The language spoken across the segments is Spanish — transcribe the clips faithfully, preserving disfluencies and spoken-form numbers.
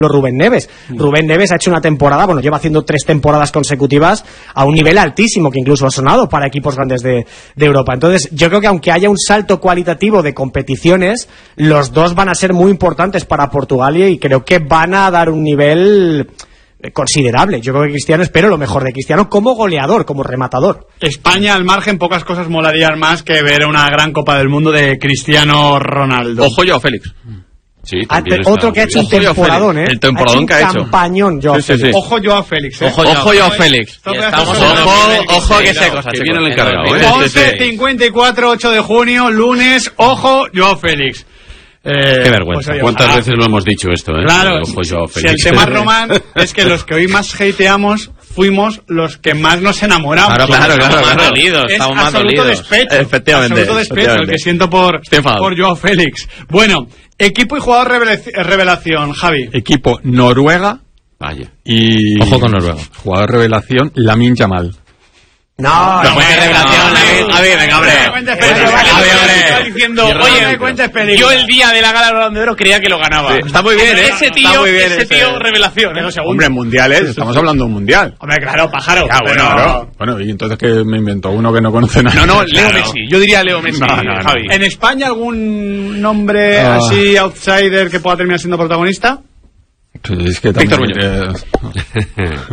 Rubén Neves. Rubén Neves ha hecho una temporada, bueno, lleva haciendo tres temporadas consecutivas a un nivel altísimo, que incluso ha sonado para equipos grandes de, de Europa. Entonces, yo creo que aunque haya un salto cualitativo de competiciones, los dos van a ser muy importantes para Portugal y creo que van a dar un nivel considerable. Yo creo que Cristiano, espero lo mejor de Cristiano como goleador, como rematador. España, al margen, pocas cosas molarían más que ver una gran Copa del Mundo de Cristiano Ronaldo. Ojo yo, Félix. Sí, otro que ha hecho un temporadón, ¿eh? El temporadón que ha hecho. Campañón, Joao sí, sí, Félix. Sí. Ojo Joao Félix, ¿eh? Ojo, ojo Joao Félix. Estamos ojo, ojo que sé cosas. Que viene el encargado, ¿eh? once cincuenta y cuatro, ocho de junio, lunes, ojo Joao Félix. Eh, Qué vergüenza. Pues, oye, ¿cuántas ojalá. veces lo hemos dicho esto, eh? Claro, ojo, Joao si el tema Román es que los que hoy más hateamos fuimos los que más nos enamoramos. Claro, claro, claro. Estamos claro. más dolidos, es estamos más dolidos. Despecho, efectivamente. Absoluto despecho, efectivamente. el que siento por, por Joao Félix. Bueno, equipo y jugador revelación, Javi. Equipo Noruega. Vaya. Y ojo con Noruega. Jugador revelación, Lamine Yamal. No, no, cuente revelación, a ver, venga, hombre. Está diciendo, oye, yo el día de la gala del Balón de Oro creía que lo ganaba. Sí, está muy bien, ¿eh? Ese tío, bien, ese tío, revelación. ¿eh? Hombre, mundiales, estamos hablando de un mundial. Hombre, claro, pájaro. Ah, bueno, pero... claro. Bueno, y entonces que me inventó uno que no conoce nada. No, no, Leo claro. Messi. Yo diría Leo Messi, no, no, Javi. No. ¿En España algún nombre ah. así outsider que pueda terminar siendo protagonista? Sí, es que también... Víctor Muñoz.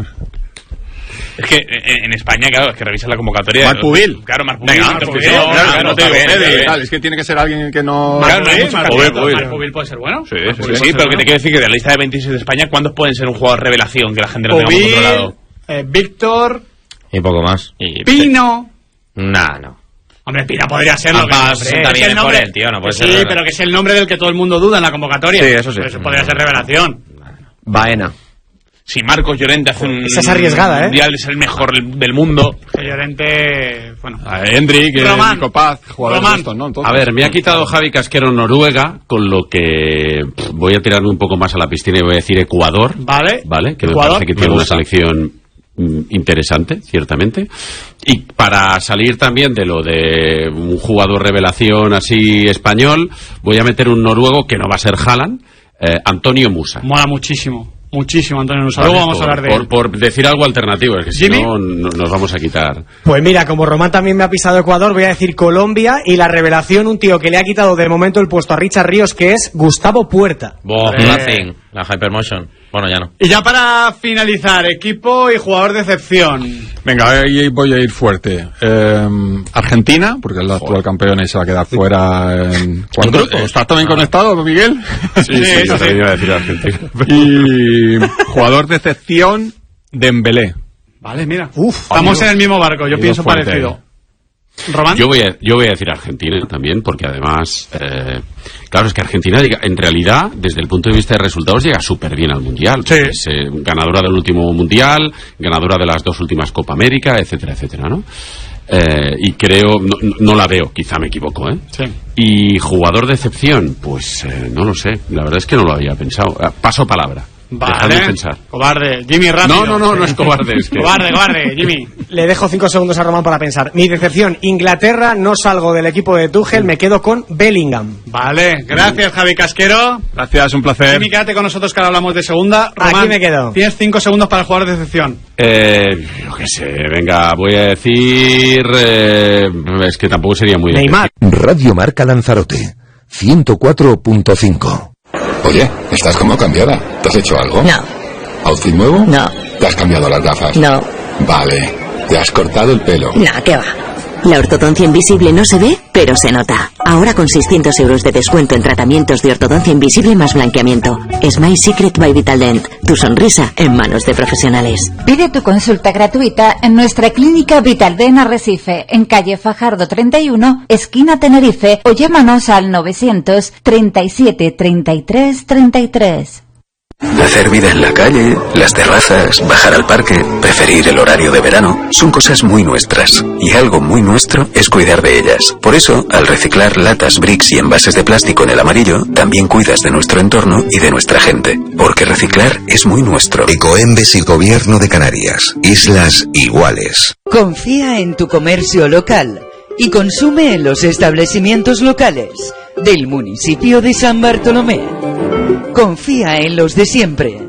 Es que en España, claro, es que revisas la convocatoria. Marc Pubil. Claro, Marc Pubil. Venga, Marc Pubil. Claro, claro, claro, no te digo, es que tiene que ser alguien que no... Marc Pubil puede ser bueno. Sí, sí, sí, sí pero bueno. Que te quiero decir que de la lista de veintiséis de España, ¿cuántos pueden ser un jugador revelación que la gente lo tenga muy controlado? Eh, Víctor... Y poco más. Y Pino... Nah, no. Hombre, Pina podría serlo. Ambas también por él, tío, no puede sí, ser. Sí, pero que es el nombre del que todo el mundo duda en la convocatoria. Sí, eso sí. Eso podría ser revelación. Baena. Si Marcos Llorente hace un... Esa es arriesgada, ¿eh? Mundial, es el mejor del mundo. Que Llorente... Bueno... A Hendrik, Nico Paz, jugadores de estos, ¿no? Entonces, a ver, me ha quitado Javi Casquero Noruega, con lo que pff, voy a tirarme un poco más a la piscina y voy a decir Ecuador. Vale. Vale, que Ecuador, me parece que tiene una selección mm, interesante, ciertamente. Y para salir también de lo de un jugador revelación así español, voy a meter un noruego que no va a ser Haaland, eh, Antonio Musa. Mola muchísimo. Muchísimo, Antonio Musa. Luego vamos por, a hablar de por, por decir algo alternativo, es que si no, no nos vamos a quitar. Pues mira, como Román también me ha pisado Ecuador, voy a decir Colombia y la revelación, un tío que le ha quitado de momento el puesto a Richard Ríos, que es Gustavo Puerta. Boh, eh. La Hypermotion. Bueno, ya no. Y ya para finalizar, equipo y jugador de excepción. Venga, ahí voy a ir fuerte. Eh, Argentina, porque es la actual campeona y se va a quedar fuera en... ¿Cuánto? ¿Estás también ah. conectado, Miguel? Sí, sí, sí, yo te iba a decir Argentina. Y jugador de excepción, Dembélé. Vale, mira. Uf, estamos en el mismo barco, yo pienso parecido. ¿Román? Yo voy, a, yo voy a decir Argentina también, porque además, eh, claro, es que Argentina, en realidad, desde el punto de vista de resultados, llega súper bien al Mundial. Sí. Es eh, ganadora del último Mundial, ganadora de las dos últimas Copa América, etcétera, etcétera, ¿no? Eh, y creo, no, no la veo, quizá me equivoco, ¿eh? Sí. Y jugador de excepción, pues eh, no lo sé, la verdad es que no lo había pensado. Paso palabra. Vale, pensar. Cobarde, Jimmy rápido. No, no, no, no es cobarde, es que... Cobarde, cobarde, Jimmy. Le dejo cinco segundos a Román para pensar. Mi decepción, Inglaterra, no salgo del equipo de Tuchel, me quedo con Bellingham. Vale, gracias Javi Casquero. Gracias, un placer. Jimmy, quédate con nosotros que ahora hablamos de segunda. Román, aquí me quedo. Tienes cinco segundos para el jugador de excepción. Eh, yo qué sé, venga, voy a decir... Eh, es que tampoco sería muy... Neymar. Radio Marca Lanzarote, ciento cuatro punto cinco. Oye, estás como cambiada. ¿Te has hecho algo? No. ¿Outfit nuevo? No. ¿Te has cambiado las gafas? No. Vale. ¿Te has cortado el pelo? No, ¿qué va? La ortodoncia invisible no se ve, pero se nota. Ahora con seiscientos euros de descuento en tratamientos de ortodoncia invisible más blanqueamiento. Smile Secret by Vitaldent. Tu sonrisa en manos de profesionales. Pide tu consulta gratuita en nuestra clínica Vitaldent Arrecife, en calle Fajardo treinta y uno, esquina Tenerife, o llámanos al novecientos treinta y siete treinta y tres treinta y tres. Hacer vida en la calle, las terrazas, bajar al parque, preferir el horario de verano, son cosas muy nuestras. Y algo muy nuestro es cuidar de ellas. Por eso, al reciclar latas, bricks y envases de plástico en el amarillo, también cuidas de nuestro entorno y de nuestra gente. Porque reciclar es muy nuestro. Ecoembes y Gobierno de Canarias. Islas iguales. Confía en tu comercio local y consume en los establecimientos locales del municipio de San Bartolomé. Confía en los de siempre.